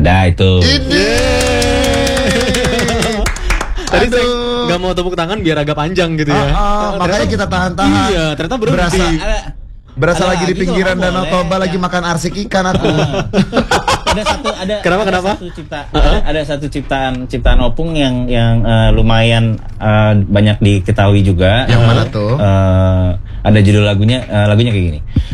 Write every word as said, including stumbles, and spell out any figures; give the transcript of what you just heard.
Ada itu. Tadi saya nggak mau tepuk tangan biar agak panjang gitu ya. Ah, ah, makanya kita tahan-tahan. Iya, ternyata berhenti. Berasa, Ada, berasa ada lagi di lagi pinggiran kalau Danau boleh, Toba lagi ya. makan arsik ikan aku. ada satu ada Kenapa, ada kenapa? satu cipta ada, ada satu ciptaan ciptaan Opung yang yang uh, lumayan uh, banyak diketahui juga. Yang mana tuh? Uh, ada judul lagunya uh, lagunya kayak gini.